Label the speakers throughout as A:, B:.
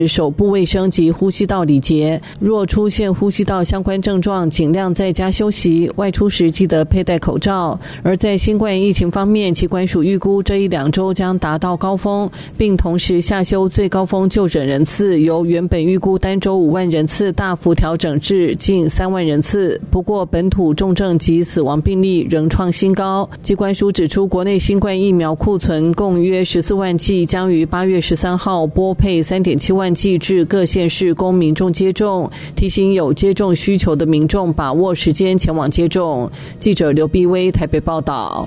A: 手部卫生及呼吸道礼节。若出现呼吸道相关症状，尽量在家休息，外出时记得佩戴口罩。而在新冠疫情方面，疾管署预估这1-2周将达到高峰，并同时下修最高峰就诊人次，由原本预估单周5万人次大幅调整至近3万人次。不过本土重症及死亡病例仍创新高。疾管署指出，国内新冠疫苗库存共约14万剂，将于8月13号拨配3.7万剂至各县市供民众接种，提醒有接种需求的民众把握时间前往接种。记者刘碧薇台北报道。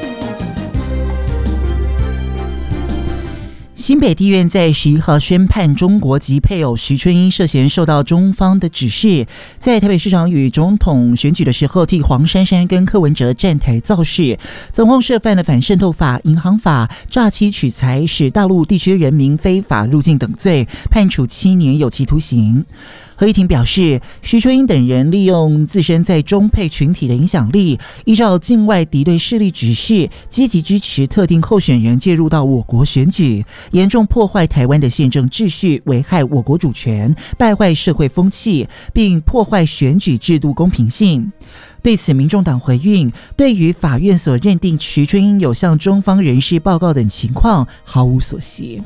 B: 新北地院在11号宣判中国籍配偶徐春英涉嫌受到中方的指示，在台北市长与总统选举的时候替黄珊珊跟柯文哲站台造势，总共涉犯了反渗透法、银行法、诈欺取财、使大陆地区人民非法入境等罪，判处7年有期徒刑。合议庭表示，徐春英等人利用自身在中配群体的影响力，依照境外敌对势力指示，积极支持特定候选人介入到我国选举，严重破坏台湾的宪政秩序，危害我国主权，败坏社会风气，并破坏选举制度公平性。对此，民众党回应，对于法院所认定徐春英有向中方人士报告等情况毫无所悉。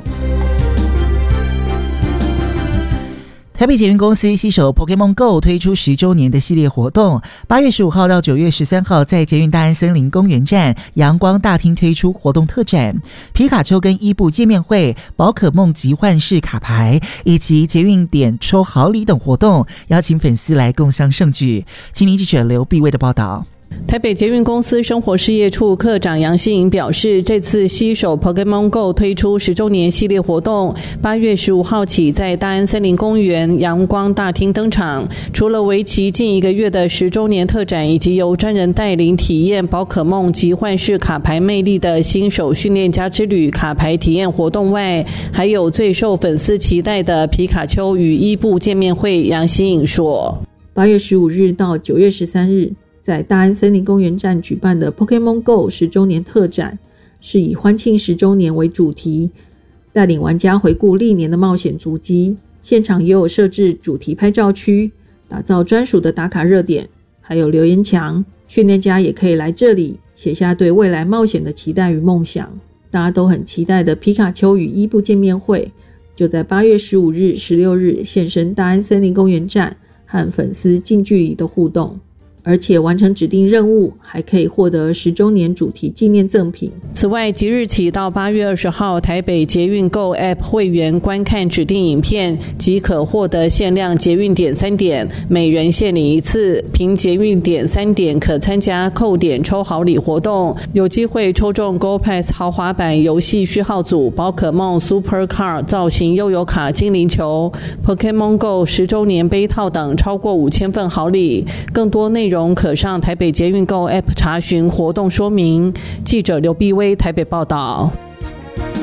B: 台北捷运公司携手 Pokémon Go 推出10周年的系列活动，8月15号到9月13号在捷运大安森林公园站阳光大厅推出活动特展，皮卡丘跟伊布见面会、宝可梦集换式卡牌以及捷运点抽好礼等活动，邀请粉丝来共襄盛举。青年记者刘碧薇的报道。
A: 台北捷运公司生活事业处科长杨希颖表示，这次携手 Pokémon Go 推出10周年系列活动，8月15号起在大安森林公园阳光大厅登场。除了为期近1个月的10周年特展，以及由专人带领体验宝可梦集换式卡牌魅力的新手训练家之旅卡牌体验活动外，还有最受粉丝期待的皮卡丘与伊布见面会。杨希颖说
C: ，8月15日到9月13日在大安森林公园站举办的 Pokémon Go 10周年特展，是以欢庆10周年为主题，带领玩家回顾历年的冒险足迹。现场也有设置主题拍照区，打造专属的打卡热点，还有留言墙，训练家也可以来这里写下对未来冒险的期待与梦想。大家都很期待的皮卡丘与伊布见面会，就在8月15日、16日现身大安森林公园站，和粉丝近距离的互动。而且完成指定任务还可以获得10周年主题纪念赠品。
A: 此外，即日起到8月20号，台北捷运 Go App 会员观看指定影片即可获得限量捷运点3点，每人限领1次。凭捷运点3点可参加扣点抽好礼活动，有机会抽中 Go Pass 豪华版游戏序号组、宝可梦 Super Car 造型悠游卡精灵球、Pokémon Go 10周年杯套等超过5000份好礼。更多内容可上台北捷运 Go App 查询活动说明。记者刘碧薇台北报道。